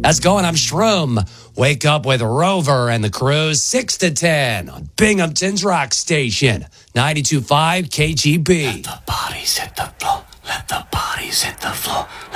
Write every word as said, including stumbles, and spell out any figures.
How's it going? I'm Shroom. Wake up with Rover and the crew, six to ten on Binghamton's Rock Station, ninety-two point five K G B. Let the bodies hit the floor. Let the bodies hit the floor.